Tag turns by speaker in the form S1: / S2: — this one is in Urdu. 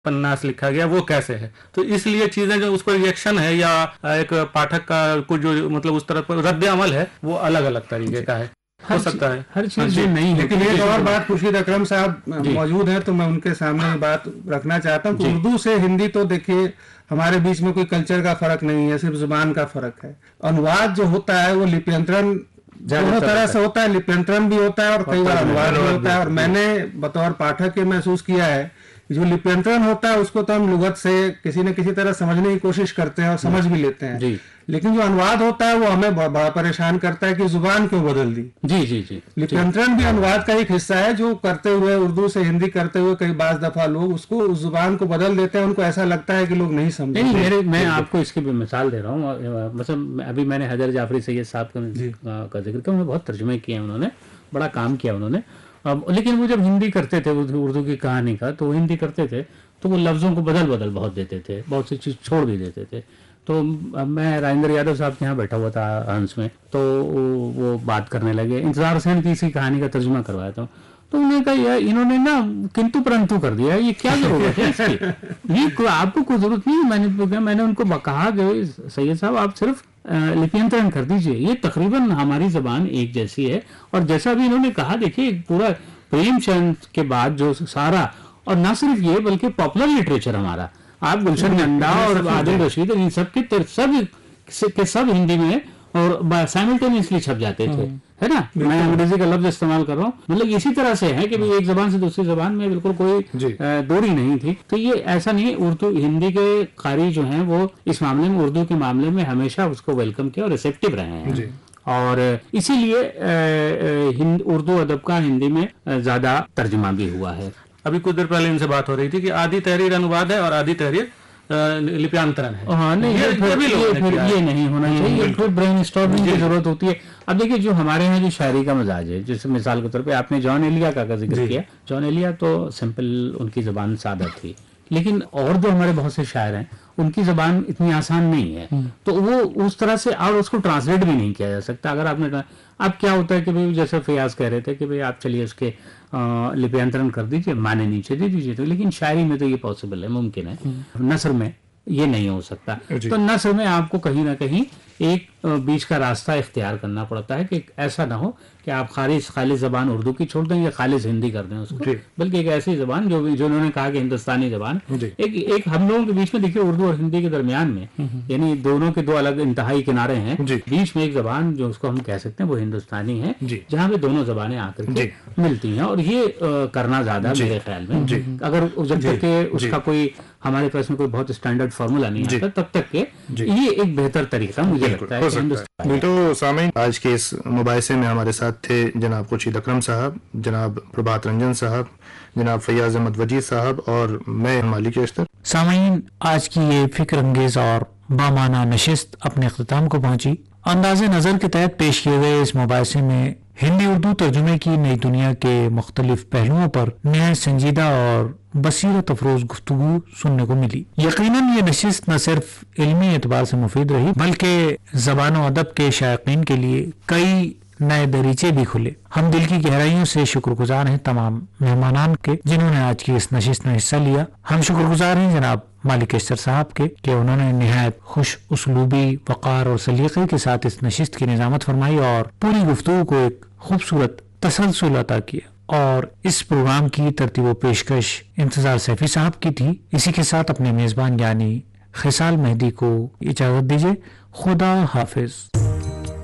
S1: پناس لکھا گیا وہ کیسے ہے. تو اس لیے چیزیں جو اس پر ریئیکشن ہے یا ایک پاٹھک کا کچھ جو مطلب اس طرح پر رد عمل ہے وہ الگ الگ طریقے کا ہے, ہو سکتا ہے
S2: ہر چیز نہیں.
S3: لیکن ایک اور بات, خورشید اکرم صاحب موجود ہیں تو میں ان کے سامنے بات رکھنا چاہتا ہوں کہ اردو سے ہندی تو دیکھیے ہمارے بیچ میں کوئی کلچر کا فرق نہیں ہے, صرف زبان کا فرق ہے. انواد جو ہوتا ہے وہ لپینترن دونوں طرح سے ہوتا ہے, لپینترن بھی ہوتا ہے اور کئی بار انواد بھی ہوتا ہے. اور میں نے بطور پاٹھک یہ محسوس کیا ہے جو لپینترن ہوتا ہے اس کو تو ہم لغت سے کسی نہ کسی طرح سمجھنے کی کوشش کرتے ہیں اور سمجھ بھی لیتے ہیں, لیکن جو انواد ہوتا ہے وہ ہمیں بڑا پریشان کرتا ہے کہ زبان کیوں بدل دی. لپینترن بھی انواد کا ایک حصہ ہے جو کرتے ہوئے اردو سے ہندی کرتے ہوئے کئی بعض دفعہ لوگ اس کو اس زبان کو بدل دیتے ہیں, ان کو ایسا لگتا ہے کہ لوگ نہیں سمجھتے.
S2: میں آپ کو اس کی مثال دے رہا ہوں. مثلا ابھی میں نے حیدر جعفری سید صاحب کا ذکر کیا, انہوں نے بہت ترجمے کیے, انہوں نے بڑا کام کیا انہوں نے. لیکن وہ جب ہندی کرتے تھے اردو کی کہانی کا, تو وہ ہندی کرتے تھے تو وہ لفظوں کو بدل بہت دیتے تھے, بہت سی چیز چھوڑ بھی دیتے تھے. تو میں راجندر یادو صاحب کے یہاں بیٹھا ہوا تھا ہنس میں, تو وہ بات کرنے لگے, انتظار حسین کی اسی کہانی کا ترجمہ کروایا تھا, تو انہوں نے کہا انہوں نے نا کنتو پرنتو کر دیا, یہ کیا ضرورت ہے اس کی, یہ آپ کو کوئی ضرورت نہیں. میں نے ان کو کہا کہ سید صاحب آپ صرف لپینترن کر دیجئے, یہ تقریباً ہماری زبان ایک جیسی ہے. اور جیسا بھی انہوں نے کہا, دیکھیے پورا پریم چند کے بعد جو سارا, اور نہ صرف یہ بلکہ پاپولر لٹریچر ہمارا, آپ گلشن نندا اور عادل رشید ان سب کے سب ہندی میں اور سائملٹینیسلی چھپ جاتے تھے, ہے نا. میں انگریزی کا لفظ استعمال کر رہا ہوں, مطلب اسی طرح سے ہے کہ ایک زبان سے دوسری زبان میں بالکل کوئی دوری نہیں تھی. تو یہ ایسا نہیں, اردو ہندی کے قاری جو ہیں وہ اس معاملے میں اردو کے معاملے میں ہمیشہ اس کو ویلکم کیا اور ریسیپٹیو رہے ہیں. اور اسی لیے اردو ادب کا ہندی میں زیادہ ترجمہ بھی ہوا ہے.
S1: ابھی کچھ دیر پہلے ان سے بات ہو رہی تھی کہ آدھی تحریر انواد ہے اور آدھی تحریر لپیانترن ہے.
S2: ہاں نہیں, یہ نہیں ہونا چاہیے, پھر برین اسٹارمنگ کی ضرورت ہوتی ہے. اب دیکھیے جو ہمارے یہاں جو شاعری کا مزاج ہے, جیسے مثال کے طور پہ آپ نے جان ایلیا کا ذکر کیا, جان ایلیا تو سمپل, ان کی زبان سادہ تھی, لیکن اور جو ہمارے بہت سے شاعر ہیں ان کی زبان اتنی آسان نہیں ہے, تو وہ اس طرح سے, اور اس کو ٹرانسلیٹ بھی نہیں کیا جا سکتا. اگر آپ نے اب کیا ہوتا ہے کہ جیسے فیاض کہہ رہے تھے کہ آپ چلیے اس کے لپینترن کر دیجئے, معنی نیچے دے دیجئے, تو لیکن شاعری میں تو یہ پاسبل ہے, ممکن ہے. نثر میں یہ نہیں ہو سکتا. تو نثر میں آپ کو کہیں نہ کہیں ایک بیچ کا راستہ اختیار کرنا پڑتا ہے کہ ایسا نہ ہو کہ آپ خالص زبان اردو کی چھوڑ دیں یا خالص ہندی کر دیں اس کو, بلکہ ایک ایسی زبان جو انہوں نے کہا کہ ہندوستانی زبان, ایک ہم لوگوں کے بیچ میں دیکھیے اردو اور ہندی کے درمیان میں, یعنی دونوں کے دو الگ انتہائی کنارے ہیں, بیچ میں ایک زبان جو اس کو ہم کہہ سکتے ہیں وہ ہندوستانی ہے, جہاں پہ دونوں زبانیں آ کر کے ملتی ہیں. اور یہ کرنا زیادہ میرے خیال میں, اگر جب تک کہ اس کا کوئی ہمارے پاس میں کوئی بہت اسٹینڈرڈ فارمولا نہیں آتا تب تک کہ یہ ایک بہتر طریقہ مجھے لگتا ہے.
S4: تو سامعین, آج کے اس مباحثے میں ہمارے ساتھ تھے جناب خورشید اکرم صاحب, جناب پربھات رنجن صاحب, جناب فیاض احمد وجید صاحب اور میں مالک اشتر.
S5: سامعین, آج کی یہ فکر انگیز اور بامانہ نشست اپنے اختتام کو پہنچی. انداز نظر کے تحت پیش کیے گئے اس مباحثے میں ہندی اردو ترجمے کی نئی دنیا کے مختلف پہلوؤں پر نہایت سنجیدہ اور بصیرت افروز گفتگو سننے کو ملی. یقیناً یہ نشست نہ صرف علمی اعتبار سے مفید رہی بلکہ زبان و ادب کے شائقین کے لیے کئی نئے دریچے بھی کھلے. ہم دل کی گہرائیوں سے شکر گزار ہیں تمام مہمانان کے جنہوں نے آج کی اس نشست میں حصہ لیا. ہم شکر گزار ہیں جناب مالک اشتر صاحب کے کہ انہوں نے نہایت خوش اسلوبی, وقار اور سلیقے کے ساتھ اس نشست کی نظامت فرمائی اور پوری گفتگو کو ایک خوبصورت تسلسل عطا کیا. اور اس پروگرام کی ترتیب و پیشکش انتظار سیفی صاحب کی تھی. اسی کے ساتھ اپنے میزبان یعنی خصال مہدی کو اجازت دیجیے. خدا حافظ.